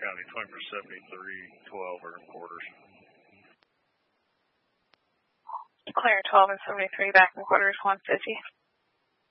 County, 20 for 73, 12 or quarters. Clear 12 and 73, back in quarters, 150.